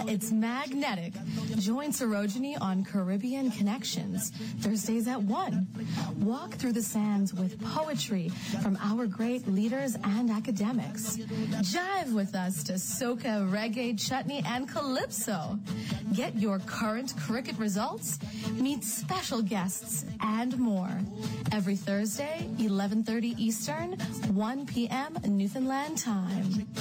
It's magnetic. Join Sorogeny on Caribbean Connections, Thursdays at 1. Walk through the sands with poetry from our great leaders and academics. Jive with us to soca, reggae, chutney, and calypso. Get your current cricket results, meet special guests, and more. Every Thursday, 11:30 Eastern, 1 p.m. Newfoundland time.